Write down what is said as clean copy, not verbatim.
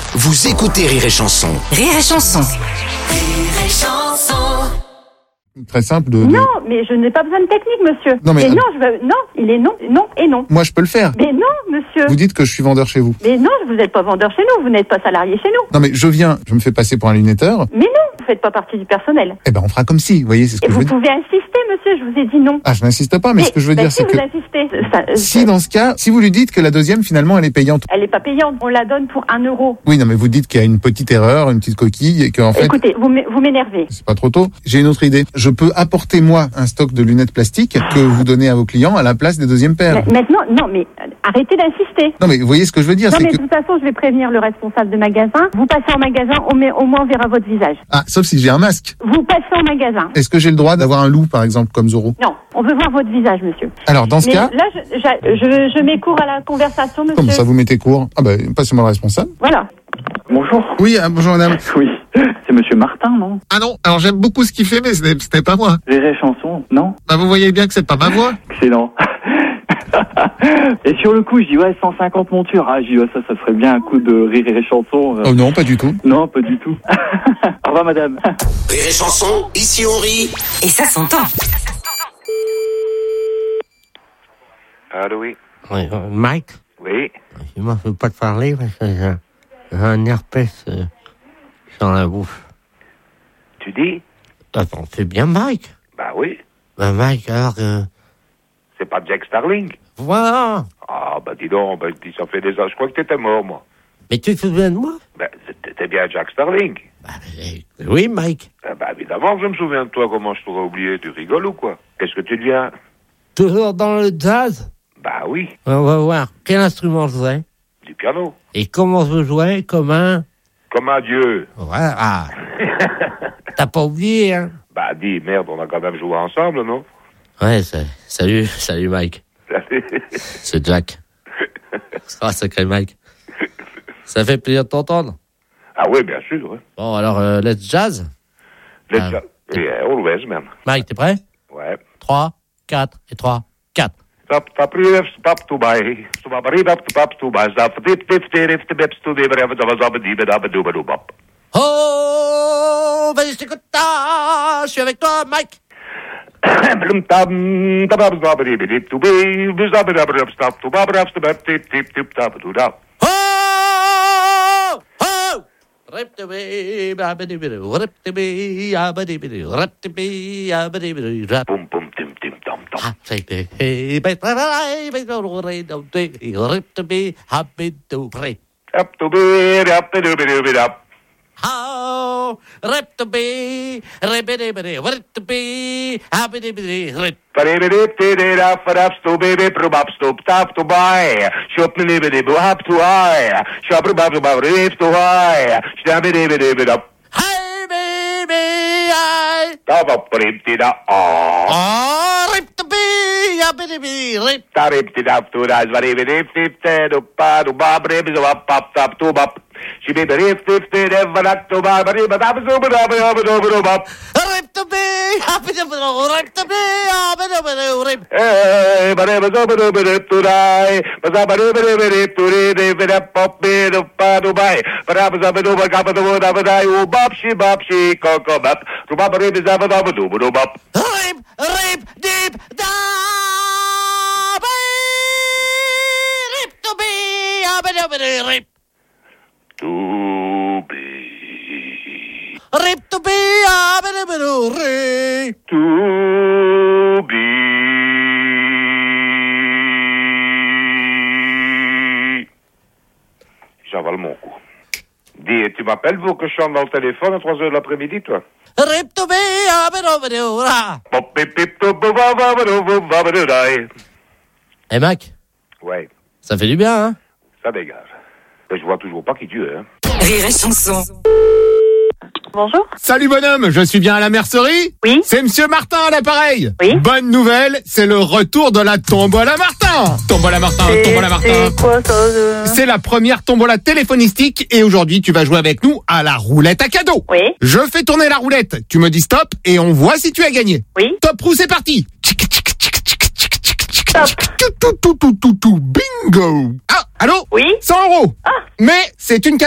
Vous écoutez Rire et Chanson. Rire et Chanson. Rire et Chanson. Très simple de... Non, mais je n'ai pas besoin de technique, monsieur. Non, mais- non, non, il est non et non. Moi, je peux le faire. Mais non, monsieur. Vous dites que je suis vendeur chez vous. Mais non, vous n'êtes pas vendeur chez nous, vous n'êtes pas salarié chez nous. Non, mais je me fais passer pour un lunetteur. Mais non, vous faites pas partie du personnel. Eh ben, on fera comme si, vous voyez, c'est ce Et que je vous veux dire. pouvez insister, monsieur, je vous ai dit non. Ah, je n'insiste pas, mais ce que je veux dire, si c'est vous que... insistez, Si, dans ce cas, si vous lui dites que la deuxième, finalement, elle est payante. elle n'est pas payante, on la donne pour 1 euro. Oui, non, mais vous dites qu'il y a une petite erreur, une petite coquille, et qu'en fait... Écoutez, vous m'énervez. C'est pas trop tôt. J'ai une autre idée. Je peux apporter, moi, un stock de lunettes plastiques que vous donnez à vos clients à la place des deuxièmes paires. Maintenant, non, mais arrêtez d'insister. Non, mais vous voyez ce que je veux dire, Non, c'est mais que... de toute façon, je vais prévenir le responsable de magasin. Vous passez en magasin, au moins on verra votre visage. Ah, sauf si j'ai un masque. Vous passez en magasin. Est-ce que j'ai le droit d'avoir un loup, par exemple, comme Zorro? Non, on veut voir votre visage, monsieur. Alors, dans ce Mais cas... là, je mets court à la conversation, monsieur. Comment ça, vous mettez court? Ah ben, passez-moi le responsable. Voilà. Bonjour. Oui, bonjour madame. Oui. C'est monsieur Martin, non? Ah non, alors j'aime beaucoup ce qu'il fait, mais ce n'est pas moi. Rire et Chanson, non? Bah vous voyez bien que c'est pas ma voix. Excellent. Et sur le coup, je dis ouais, 150 montures. Ah, je dis ouais, ça serait bien un coup de Rire et Chanson. Oh non, pas du tout. Non, pas du tout. Au revoir, madame. Rire et Chanson, ici on rit. Et ça s'entend. Allô, oui. Oui, Mike, Oui. moi je veux pas te parler parce que j'ai un herpès sur la bouche. Tu dis? Attends, c'est bien Mike? Bah oui. Ben Mike, alors que... C'est pas Jack Starling? Voilà. Ah, bah dis donc, ça fait des ans. Je crois que t'étais mort, moi. Mais tu te souviens de moi? Ben, t'étais bien Jack Starling. Oui, Mike. Bah évidemment que je me souviens de toi. Comment je t'aurais oublié? Tu rigoles ou quoi? Qu'est-ce que tu deviens? Toujours dans le jazz? Bah oui, On va voir quel instrument je jouais. du piano. Et comment je jouais comme un... Comme un dieu. Voilà. Ah. T'as pas oublié, hein? Bah dis, merde, on a quand même joué ensemble, non? Ouais, salut Mike. C'est Jack. Ah, sacré Mike. Ça fait plaisir de t'entendre. Ah oui, bien sûr, ouais. Bon, alors, let's jazz. Let's go. Yeah, always, man. Mike, t'es prêt? Ouais. 3, 4 et 3, 4. Stop to buy. Stop to buy. Oh, vas-y, je t'écoute. Ah, je suis avec toi, Mike. Oh! Oh! Boom, boom, tim, tim, tom, tom. Up to be, up to be, up. How rip to be, rip to be, happy to be, rip. To baby, probabs to tap to buy. Shop me live up to high. Shop about to high. Stabby it up. Hey, baby, I. Top up, ripped it up. Oh. Oh, rip to be, happy to be, rip. Ripped it up to that. But even if it to bob ribs up, up to bop. She be the if ever not to bob, but up. Rip to be, happy to be, rip to be, happy to be, rip. Hey, but it was over to die. But I to read it up, pop it up, to buy. But I was up over cup of the wood, I would die, oh, bop, she, coco, bop. To bob rib is up, do bop. Rip, deep, da, rip to be, happy to be, rip. To be. Rip to be, happy to be, rip. To be. J'avale mon coup. Dis, tu m'appelles pour que je chante dans le téléphone à 3h de l'après-midi, toi? Rip to be, happy to be, rip. Pop, pip, pip, to, bo, ba, ba, ba, do, bo, ba, ba, do, die. Eh, Mac, Ouais, ça fait du bien, hein? ça dégage. Mais je vois toujours pas qui tu es, hein. Rire et Chanson. Bonjour. Salut bonhomme, je suis bien à la mercerie? Oui. C'est monsieur Martin à l'appareil. Oui. Bonne nouvelle, c'est le retour de la tombola Martin. Tombola Martin, tombola Martin. C'est quoi ça C'est la première tombola téléphonistique et aujourd'hui tu vas jouer avec nous à la roulette à cadeaux. Oui. Je fais tourner la roulette, tu me dis stop et on voit si tu as gagné. Oui. Top roue, c'est parti. Stop. Bingo. Ah, allô? Oui. 100 €. Ah. Mais c'est une